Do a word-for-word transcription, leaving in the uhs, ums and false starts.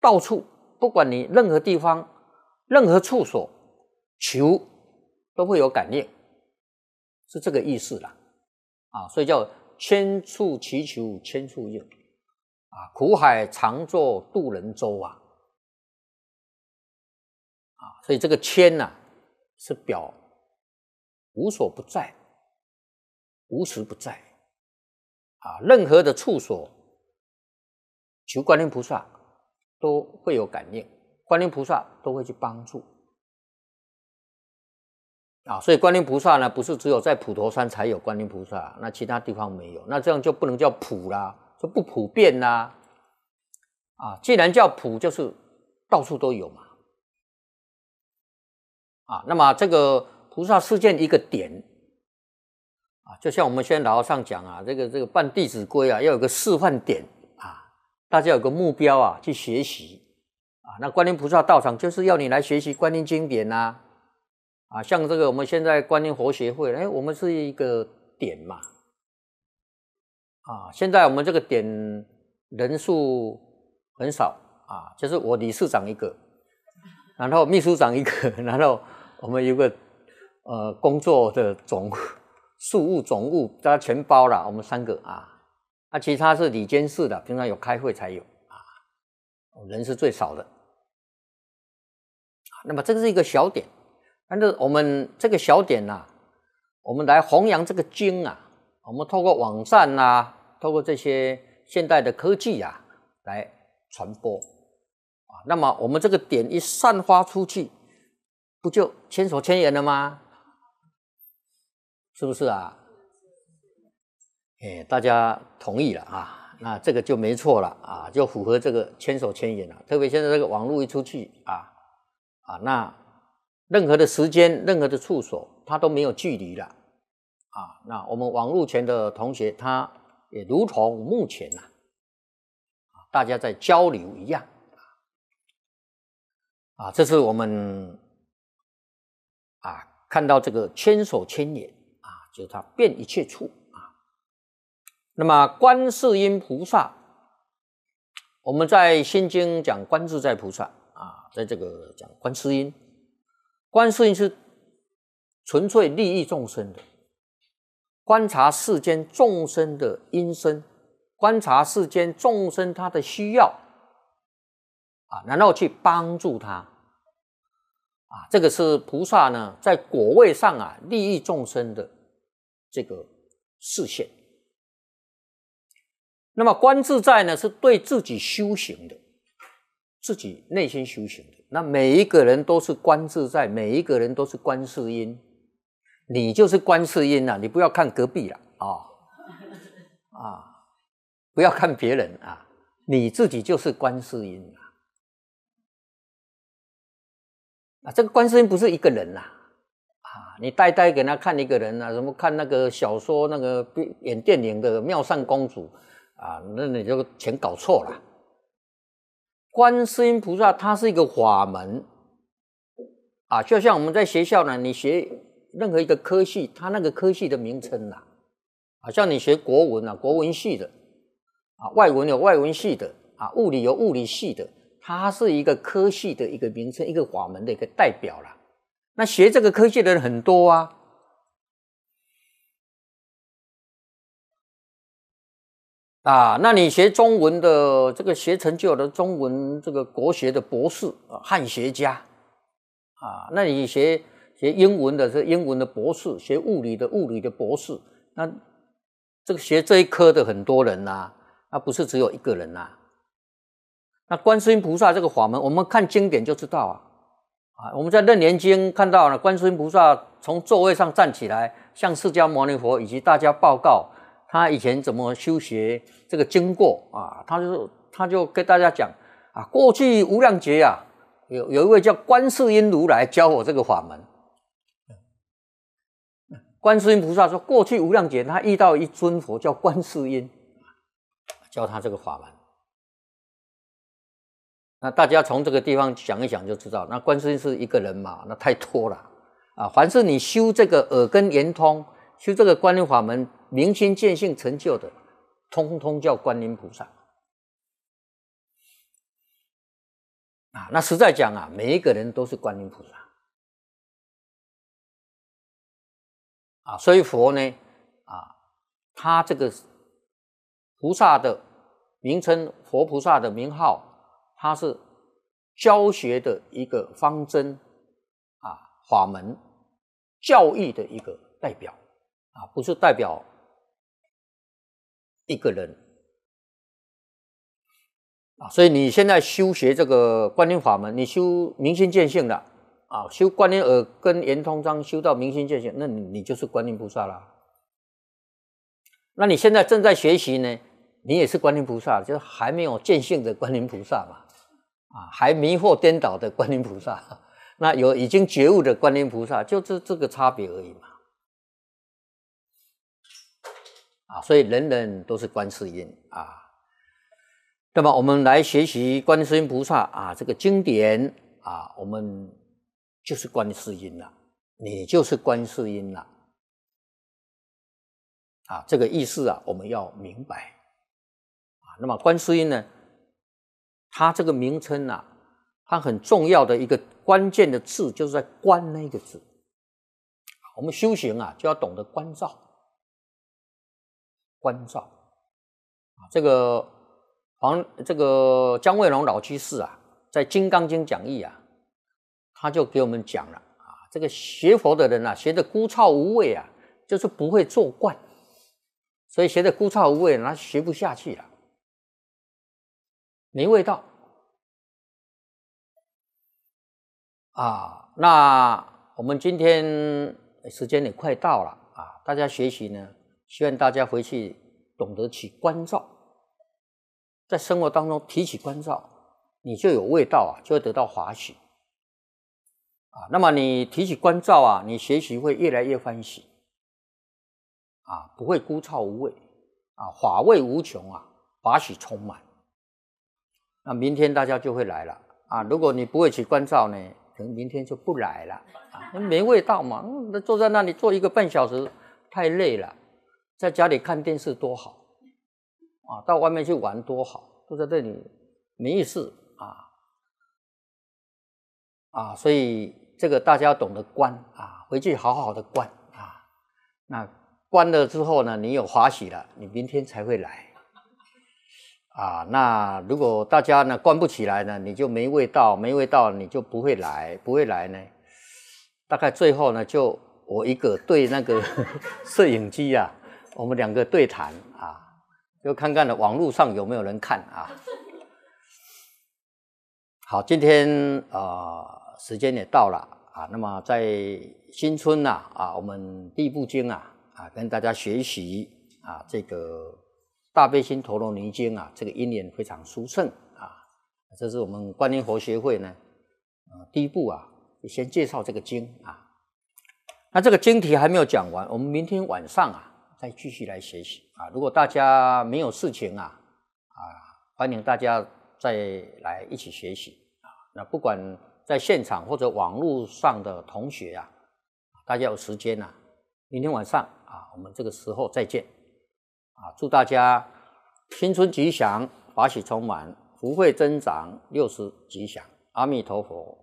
到处，不管你任何地方、任何处所求，都会有感应，是这个意思啦。啊，所以叫千处祈求千处应啊，苦海常作渡人舟啊。啊，所以这个千呐、啊、是表无所不在，无时不在啊，任何的处所求观音菩萨都会有感应，观音菩萨都会去帮助啊。所以观音菩萨呢，不是只有在普陀山才有观音菩萨，那其他地方没有，那这样就不能叫普啦，就不普遍啦。啊，既然叫普，就是到处都有嘛。啊，那么这个菩萨示现一个点啊，就像我们现在老和尚讲啊，这个这个办《弟子规》啊，要有个示范点啊，大家有个目标啊，去学习啊。那观音菩萨道场就是要你来学习观音经典呐、啊，啊，像这个我们现在观音活协会，哎，我们是一个点嘛，啊，现在我们这个点人数很少啊，就是我理事长一个，然后秘书长一个，然后我们有个呃工作的总事务总务，大家全包了，我们三个啊，那、啊、其他是理监事的，平常有开会才有啊，人是最少的。那么这个是一个小点，但是我们这个小点啊，我们来弘扬这个经啊，我们透过网站啊，透过这些现代的科技啊来传播。那么我们这个点一散发出去，不就千手千眼了吗？是不是啊？哎，大家同意了啊，那这个就没错了啊，就符合这个千手千眼了。特别现在这个网络一出去啊啊，那任何的时间、任何的处所，它都没有距离了啊。那我们网络前的同学，他也如同目前呐、啊，大家在交流一样。啊，这是我们啊看到这个千手千眼啊，就是它遍一切处啊。那么观世音菩萨，我们在心经讲观自在菩萨啊，在这个讲观世音，观世音是纯粹利益众生的，观察世间众生的因身，观察世间众生他的需要啊，然后去帮助他。啊，这个是菩萨呢在果位上啊利益众生的这个视线。那么观自在呢是对自己修行的，自己内心修行的。那每一个人都是观自在，每一个人都是观世音，你就是观世音啊，你不要看隔壁了啊、哦、啊，不要看别人啊，你自己就是观世音啊。啊，这个观世音不是一个人呐、啊，啊，你呆呆给他看一个人啊，什么看那个小说，那个演电影的妙善公主啊，那你就全搞错了。观世音菩萨它是一个法门啊，就像我们在学校呢，你学任何一个科系，它那个科系的名称啦、啊，好像你学国文啊，国文系的啊，外文有外文系的啊，物理有物理系的。它是一个科系的一个名称，一个法门的一个代表啦。那学这个科系的人很多啊，啊，那你学中文的这个学成就的中文这个国学的博士啊，汉学家啊，那你学学英文的是英文的博士，学物理的物理的博士，那这个学这一科的很多人呐、啊，那不是只有一个人呐、啊。那观世音菩萨这个法门，我们看经典就知道啊，啊，我们在《楞严经》看到了观世音菩萨从座位上站起来，向释迦牟尼佛以及大家报告他以前怎么修学这个经过啊，他就他就跟大家讲啊，过去无量劫啊，有有一位叫观世音如来教我这个法门。观世音菩萨说，过去无量劫他遇到一尊佛叫观世音，教他这个法门。那大家从这个地方想一想就知道，那观世音是一个人嘛，那太多了啊！凡是你修这个耳根圆通，修这个观音法门，明心见性成就的，通通叫观音菩萨。 啊。那实在讲啊，每一个人都是观音菩萨啊，所以佛呢啊，他这个菩萨的名称，佛菩萨的名号，它是教学的一个方针啊，法门教义的一个代表啊，不是代表一个人啊。所以你现在修学这个观音法门，你修明心见性的啊，修观音耳根圆通章，修到明心见性，那你你就是观音菩萨啦。那你现在正在学习呢，你也是观音菩萨，就是还没有见性的观音菩萨嘛，啊，还迷惑颠倒的观音菩萨。那有已经觉悟的观音菩萨，就这这个差别而已嘛。啊，所以人人都是观世音啊。那么我们来学习观世音菩萨啊，这个经典啊，我们就是观世音了，你就是观世音了。啊，这个意思啊，我们要明白啊。那么观世音呢，它这个名称啊，它很重要的一个关键的字，就是在“观”那个字。我们修行啊，就要懂得关照，关照啊。这个黄这个姜惠龙老居士啊，在《金刚经》讲义啊，他就给我们讲了啊，这个学佛的人啊，学的枯燥无味啊，就是不会做观。所以学的枯燥无味，那学不下去了，没味道啊。那我们今天时间也快到了啊，大家学习呢，希望大家回去懂得起关照，在生活当中提起关照，你就有味道啊，就会得到欢喜啊。那么你提起关照啊，你学习会越来越欢喜。啊，不会枯燥无味啊，法味无穷啊，法喜充满。那明天大家就会来了啊。如果你不会起关照呢，可能明天就不来了啊，没味道嘛。那坐在那里坐一个半小时太累了，在家里看电视多好啊，到外面去玩多好，坐在这里没意思啊啊。所以这个大家要懂得观啊，回去好好的观啊。那关了之后呢，你有欢喜了，你明天才会来啊。那如果大家呢关不起来呢，你就没味道，没味道你就不会来，不会来呢，大概最后呢就我一个对那个摄影机啊，我们两个对谈啊，就看看呢网络上有没有人看啊。好，今天呃时间也到了啊，那么在新春呐 啊, 啊，我们第一部经啊。啊，跟大家学习啊，这个大悲心陀罗尼经啊，这个因缘非常殊胜啊。这是我们观音佛学会呢，呃，第一步啊，先介绍这个经啊。那这个经题还没有讲完，我们明天晚上啊，再继续来学习啊。如果大家没有事情啊，啊，欢迎大家再来一起学习啊。那不管在现场或者网络上的同学啊，大家有时间啊，明天晚上。啊，我们这个时候再见啊！祝大家新春吉祥，法喜充满，福慧增长，六十吉祥，阿弥陀佛。